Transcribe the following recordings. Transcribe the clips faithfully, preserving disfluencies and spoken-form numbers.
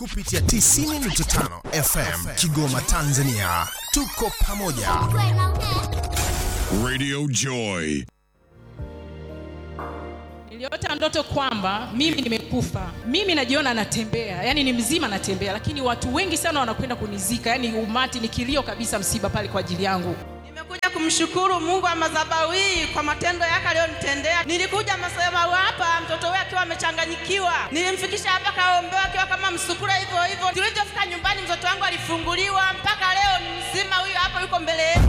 kupitia tisini nukta tano F M Kigoma, Tanzania. Tuko pamoja. Radio Joy. Niliota ndoto kwamba mimi nimekufa. Mimi najiona natembea, yani ni mzima natembea, lakini watu wengi sana wanakwenda kunizika, yani umati ni kilio kabisa, msiba pale kwa ajili yangu. Nimekuja kumshukuru Mungu wa madhabahu hii kwa matendo yake aliyonitendea. Nilikuja madhabahu hapa mtoto wake akiwa amechanganyikiwa. Nilimfikisha hapa kaombewa akiwa kama msukura hivyo hivyo. Tulipofika nyumbani mtoto wangu alifunguliwa, mpaka leo ni mzima, huyu hapa yuko mbele yetu.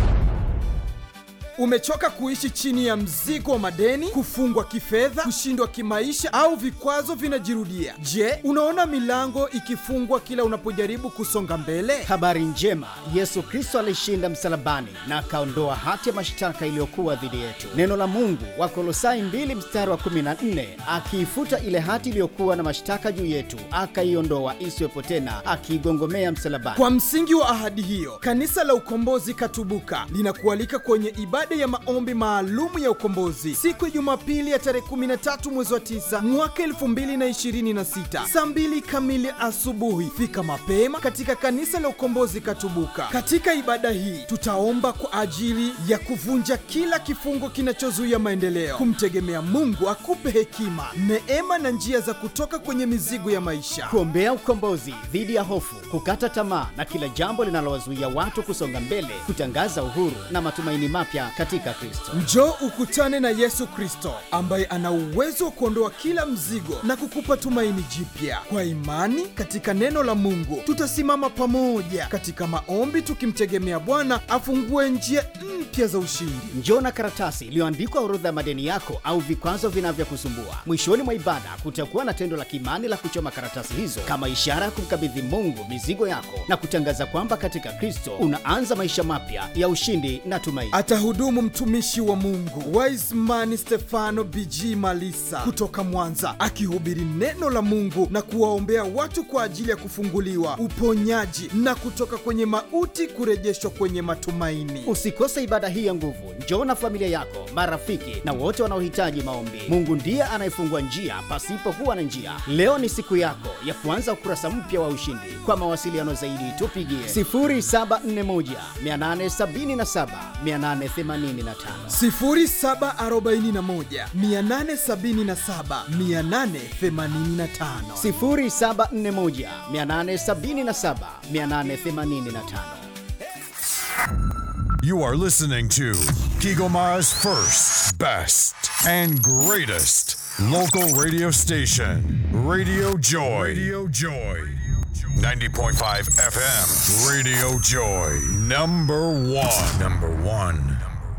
Umechoka kuishi chini ya mzigo wa madeni, kufungwa kifedha, kushindwa kimaisha au vikwazo vinajirudia? Je, unaona milango ikifungwa kila unapojaribu kusonga mbele? Habari njema, Yesu Kristo alishinda msalabani na akaondoa hati ya mashtaka iliyokuwa dhidi yetu. Neno la Mungu Wakolosai mbili mstari wa kumi na nne, akiifuta ile hati iliyokuwa na mashtaka juu yetu, akaiondoa isiwepo tena, akiigongomea msalabani. Kwa msingi wa ahadi hiyo, Kanisa la Ukombozi Katubuka linakualika kwenye ibada ya maombi maalumu ya ukombozi siku ya Jumapili ya tarehe kumi na tatu mwezi wa tisa mwaka elfu mbili na ishirini na sita saa mbili kamili asubuhi. Fika mapema katika Kanisa la Ukombozi Katubuka. Katika ibada hii tutaomba kwa ajili ya kuvunja kila kifungo kinachozuia maendeleo, kumtegemea Mungu akupe hekima, neema na njia za kutoka kwenye mizigo ya maisha, kuombea ukombozi dhidi ya hofu, kukata tamaa na kila jambo linalowazuia watu kusonga mbele, kutangaza uhuru na matumaini mapya katika Kristo. Njoo ukutane na Yesu Kristo ambaye ana uwezo wa kuondoa kila mzigo na kukupa tumaini jipya. Kwa imani katika neno la Mungu, tutasimama pamoja katika maombi tukimtegemea Bwana afungue njia mpya za ushindi. Njoo na karatasi iliyoandikwa orodha ya madeni yako au vikwazo vinavyokusumbua. Mwishoni mwa ibada kutakuwa na tendo la kimani la kuchoma karatasi hizo kama ishara ya kumkabidhi Mungu mizigo yako na kutangaza kwamba katika Kristo unaanza maisha mapya ya ushindi na tumaini. Atahudumu mtumishi wa Mungu Wiseman Stefano B G Malisa kutoka Mwanza, akihubiri neno la Mungu na kuwaombea watu kwa ajili ya kufunguliwa, uponyaji na kutoka kwenye mauti kurejeshwa kwenye matumaini. Usikose ibada hii ya nguvu. Njoo na familia yako, marafiki na wote wanaohitaji maombi. Mungu ndiye anayefungua njia pasipokuwa na njia. Leo ni siku yako ya kuanza ukurasa mpya wa ushindi. Kwa mawasiliano zaidi tupigie sifuri saba nne moja mia nane sabini na saba mia nane themanini na tano, sifuri saba arobaini na moja mia nane sabini na saba mia nane themanini na tano, sifuri saba nne moja mia nane sabini na saba mia nane themanini na tano. You are listening to Kigoma's first, best, and greatest local radio station, Radio Joy. Radio Joy. ninety point five F M. Radio Joy. Number one. Number one.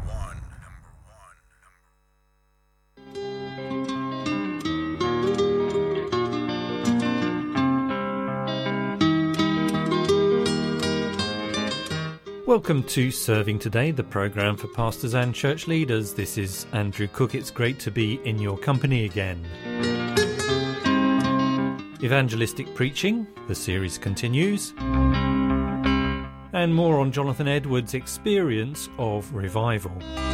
Welcome to Serving Today, the programme for pastors and church leaders. This is Andrew Cook. It's great to be in your company again. Evangelistic Preaching, the series continues. And more on Jonathan Edwards' experience of revival.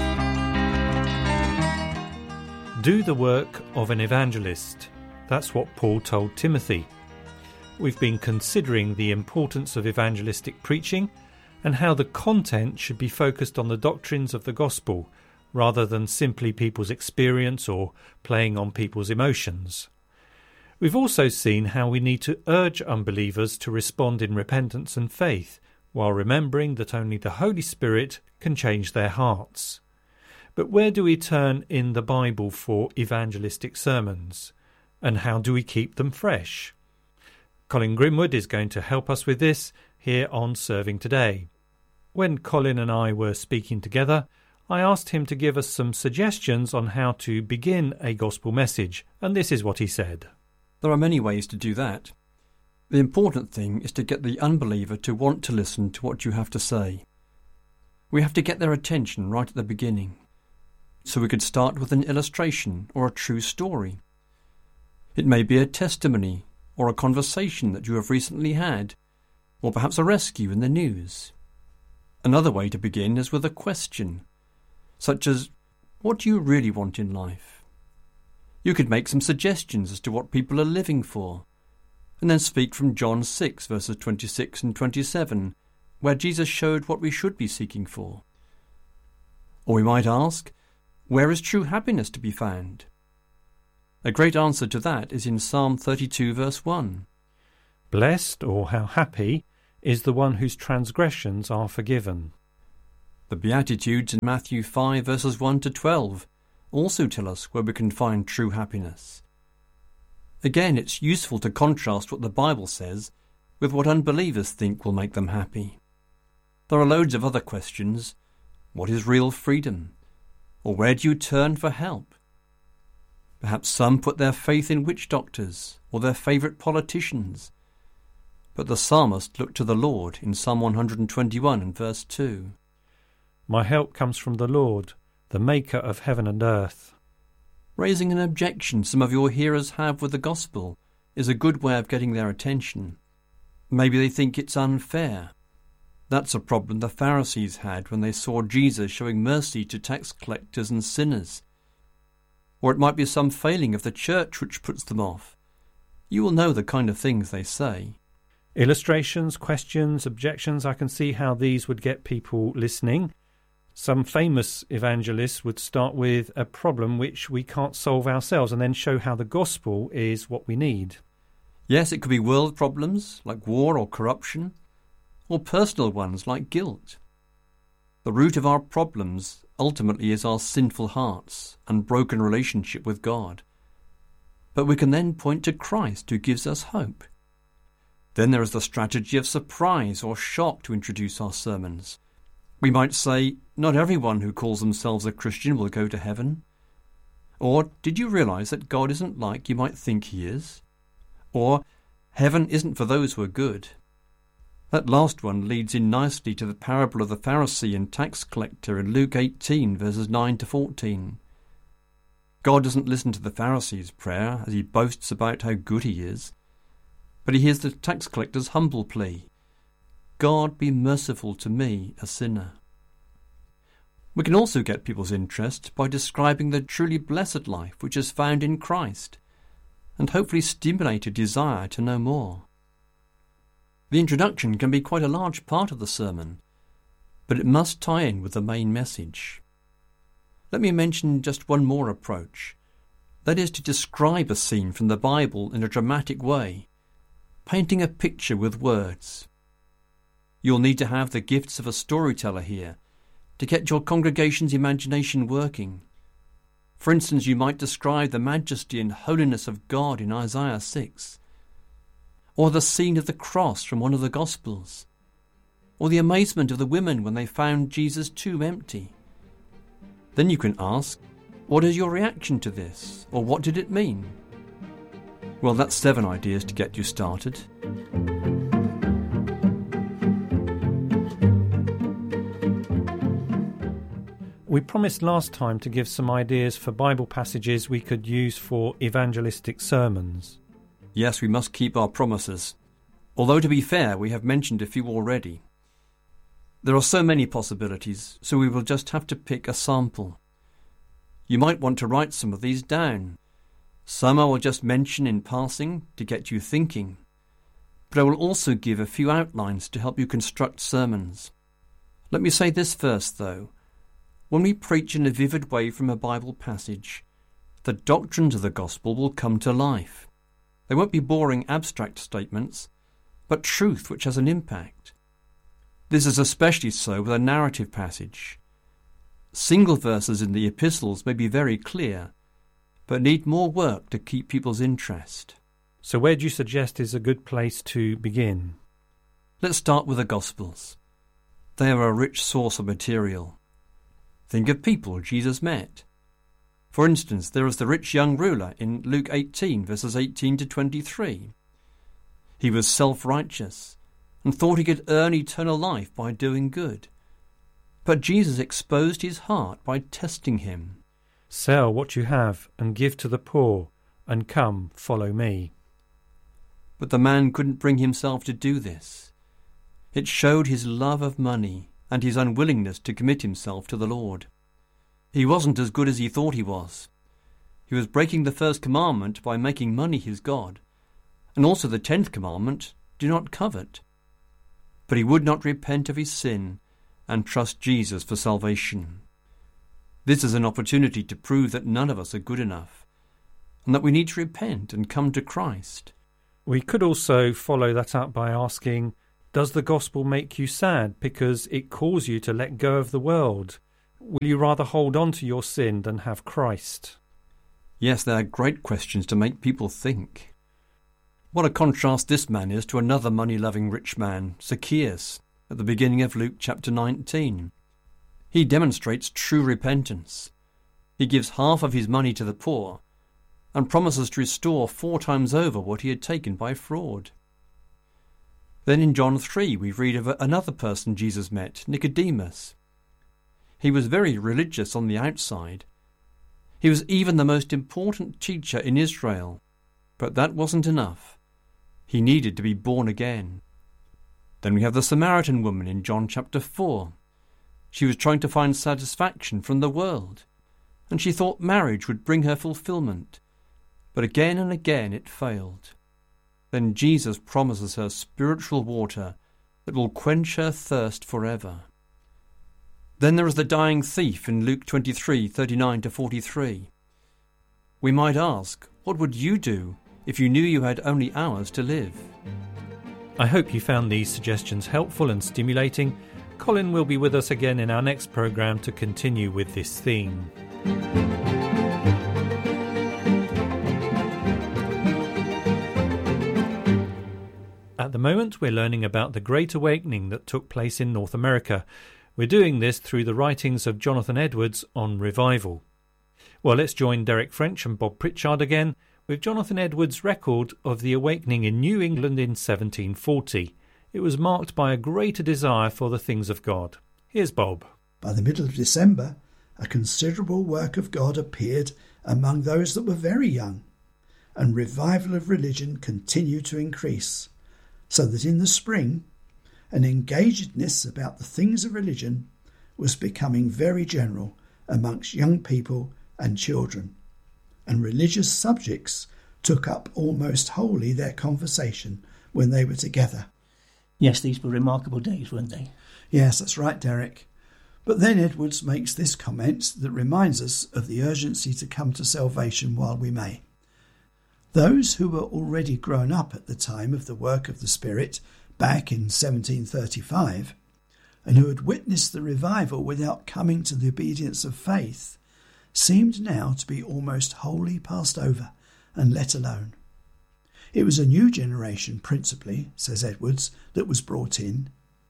Do the work of an evangelist. That's what Paul told Timothy. We've been considering the importance of evangelistic preaching and how the content should be focused on the doctrines of the gospel rather than simply people's experience or playing on people's emotions. We've also seen how we need to urge unbelievers to respond in repentance and faith, while remembering that only the Holy Spirit can change their hearts. But where do we turn in the Bible for evangelistic sermons? And how do we keep them fresh? Colin Grimwood is going to help us with this here on Serving Today. When Colin and I were speaking together, I asked him to give us some suggestions on how to begin a gospel message, and this is what he said. There are many ways to do that. The important thing is to get the unbeliever to want to listen to what you have to say. We have to get their attention right at the beginning. So we could start with an illustration or a true story. It may be a testimony or a conversation that you have recently had, or perhaps a rescue in the news. Another way to begin is with a question, such as, what do you really want in life? You could make some suggestions as to what people are living for, and then speak from John six, verses twenty-six and twenty-seven, where Jesus showed what we should be seeking for. Or we might ask, where is true happiness to be found? A great answer to that is in Psalm thirty-two, verse one. Blessed, or how happy, is the one whose transgressions are forgiven. The Beatitudes in Matthew five, verses one to twelve, also tell us where we can find true happiness. Again, it's useful to contrast what the Bible says with what unbelievers think will make them happy. There are loads of other questions. What is real freedom? Or where do you turn for help? Perhaps some put their faith in witch doctors or their favourite politicians. But the psalmist looked to the Lord in Psalm one hundred twenty-one and verse two. My help comes from the Lord, the maker of heaven and earth. Raising an objection some of your hearers have with the gospel is a good way of getting their attention. Maybe they think it's unfair. That's a problem the Pharisees had when they saw Jesus showing mercy to tax collectors and sinners. Or it might be some failing of the church which puts them off. You will know the kind of things they say. Illustrations, questions, objections, I can see how these would get people listening. Some famous evangelists would start with a problem which we can't solve ourselves and then show how the gospel is what we need. Yes, it could be world problems like war or corruption, or personal ones like guilt. The root of our problems ultimately is our sinful hearts and broken relationship with God. But we can then point to Christ who gives us hope. Then there is the strategy of surprise or shock to introduce our sermons. We might say, not everyone who calls themselves a Christian will go to heaven. Or, did you realise that God isn't like you might think he is? Or, heaven isn't for those who are good. That last one leads in nicely to the parable of the Pharisee and tax collector in Luke eighteen, verses nine to fourteen. God doesn't listen to the Pharisee's prayer as he boasts about how good he is, but he hears the tax collector's humble plea, God, be merciful to me, a sinner. We can also get people's interest by describing the truly blessed life which is found in Christ, and hopefully stimulate a desire to know more. The introduction can be quite a large part of the sermon, but it must tie in with the main message. Let me mention just one more approach. That is to describe a scene from the Bible in a dramatic way, painting a picture with words. You'll need to have the gifts of a storyteller here to get your congregation's imagination working. For instance, you might describe the majesty and holiness of God in Isaiah six, or the scene of the cross from one of the Gospels, or the amazement of the women when they found Jesus' tomb empty. Then you can ask, what is your reaction to this, or what did it mean? Well, that's seven ideas to get you started. We promised last time to give some ideas for Bible passages we could use for evangelistic sermons. Yes, we must keep our promises. Although, to be fair, we have mentioned a few already. There are so many possibilities, so we will just have to pick a sample. You might want to write some of these down. Some I will just mention in passing to get you thinking, but I will also give a few outlines to help you construct sermons. Let me say this first, though. When we preach in a vivid way from a Bible passage, the doctrines of the gospel will come to life. They won't be boring abstract statements, but truth which has an impact. This is especially so with a narrative passage. Single verses in the epistles may be very clear, but need more work to keep people's interest. So where do you suggest is a good place to begin? Let's start with the Gospels. They are a rich source of material. Think of people Jesus met. For instance, there is the rich young ruler in Luke eighteen, verses eighteen to twenty-three. He was self-righteous and thought he could earn eternal life by doing good. But Jesus exposed his heart by testing him. Sell what you have and give to the poor, and come, follow me. But the man couldn't bring himself to do this. It showed his love of money and his unwillingness to commit himself to the Lord. He wasn't as good as he thought he was. He was breaking the first commandment by making money his God, and also the tenth commandment, do not covet. But he would not repent of his sin and trust Jesus for salvation. This is an opportunity to prove that none of us are good enough, and that we need to repent and come to Christ. We could also follow that up by asking, does the gospel make you sad because it calls you to let go of the world? Will you rather hold on to your sin than have Christ? Yes, they are great questions to make people think. What a contrast this man is to another money-loving rich man, Zacchaeus, at the beginning of Luke chapter nineteen. He demonstrates true repentance. He gives half of his money to the poor and promises to restore four times over what he had taken by fraud. Then in John three we read of another person Jesus met, Nicodemus. He was very religious on the outside. He was even the most important teacher in Israel, but that wasn't enough. He needed to be born again. Then we have the Samaritan woman in John chapter four. She was trying to find satisfaction from the world, and she thought marriage would bring her fulfillment, but again and again it failed. Then Jesus promises her spiritual water that will quench her thirst forever. Then there is the dying thief in Luke twenty-three, thirty-nine to forty-three. We might ask, what would you do if you knew you had only hours to live? I hope you found these suggestions helpful and stimulating. Colin will be with us again in our next programme to continue with this theme. At the moment, we're learning about the Great Awakening that took place in North America. We're doing this through the writings of Jonathan Edwards on revival. Well, let's join Derek French and Bob Pritchard again with Jonathan Edwards' record of the awakening in New England in seventeen forty. It was marked by a greater desire for the things of God. Here's Bob. By the middle of December, a considerable work of God appeared among those that were very young, and revival of religion continued to increase, so that in the spring, an engagedness about the things of religion was becoming very general amongst young people and children, and religious subjects took up almost wholly their conversation when they were together. Yes, these were remarkable days, weren't they? Yes, that's right, Derek. But then Edwards makes this comment that reminds us of the urgency to come to salvation while we may. Those who were already grown up at the time of the work of the Spirit back in seventeen thirty-five, and who had witnessed the revival without coming to the obedience of faith, seemed now to be almost wholly passed over and let alone. It was a new generation, principally, says Edwards, that was brought in.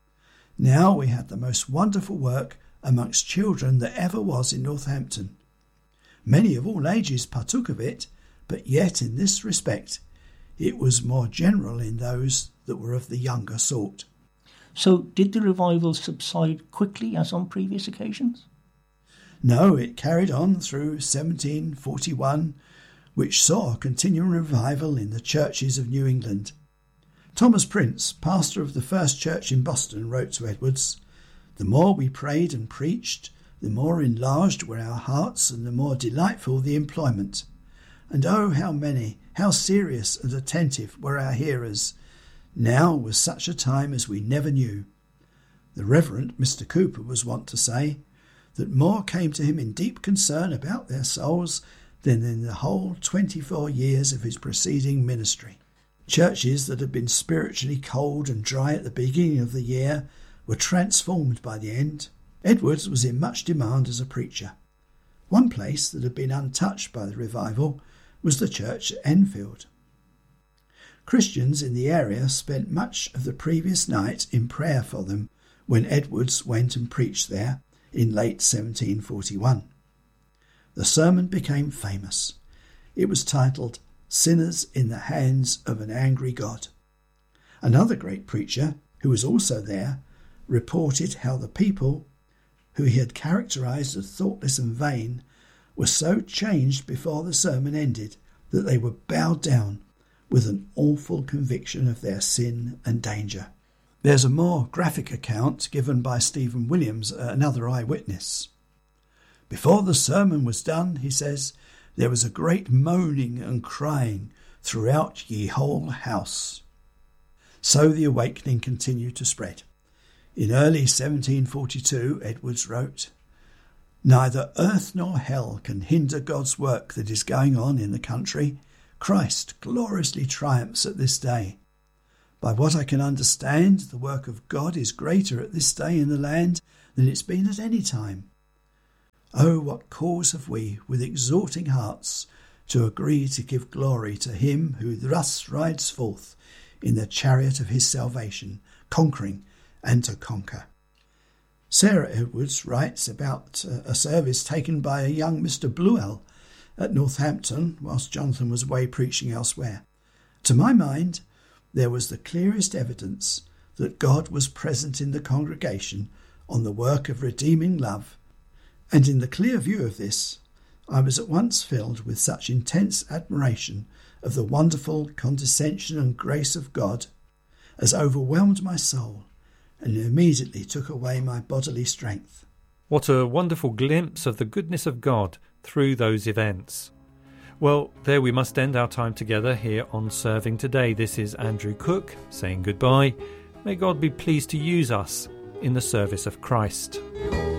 Now we had the most wonderful work amongst children that ever was in Northampton. Many of all ages partook of it, but yet in this respect it was more general in those that were of the younger sort. So did the revival subside quickly as on previous occasions? No, it carried on through seventeen forty-one, which saw a continuing revival in the churches of New England. Thomas Prince, pastor of the First Church in Boston, wrote to Edwards, "The more we prayed and preached, the more enlarged were our hearts and the more delightful the employment. And oh, how many, how serious and attentive were our hearers. Now was such a time as we never knew." The Reverend Mister Cooper was wont to say that more came to him in deep concern about their souls than in the whole twenty-four years of his preceding ministry. Churches that had been spiritually cold and dry at the beginning of the year were transformed by the end. Edwards was in much demand as a preacher. One place that had been untouched by the revival was the church at Enfield. Christians in the area spent much of the previous night in prayer for them when Edwards went and preached there in late seventeen forty-one. The sermon became famous. It was titled, "Sinners in the Hands of an Angry God." Another great preacher, who was also there, reported how the people, who he had characterized as thoughtless and vain, were so changed before the sermon ended that they were bowed down with an awful conviction of their sin and danger. There's a more graphic account given by Stephen Williams, another eyewitness. "Before the sermon was done," he says, "there was a great moaning and crying, throughout ye whole house. So the awakening continued to spread. In early seventeen forty-two, Edwards wrote, "Neither earth nor hell can hinder God's work that is going on in the country. Christ gloriously triumphs at this day. By what I can understand, the work of God is greater at this day in the land than it's been at any time. Oh, what cause have we, with exhorting hearts, to agree to give glory to him who thus rides forth in the chariot of his salvation, conquering and to conquer." Sarah Edwards writes about a service taken by a young Mister Bluell at Northampton whilst Jonathan was away preaching elsewhere. "To my mind, there was the clearest evidence that God was present in the congregation on the work of redeeming love, and in the clear view of this, I was at once filled with such intense admiration of the wonderful condescension and grace of God as overwhelmed my soul and immediately took away my bodily strength." What a wonderful glimpse of the goodness of God through those events. Well, there we must end our time together here on Serving Today. This is Andrew Cook saying goodbye. May God be pleased to use us in the service of Christ.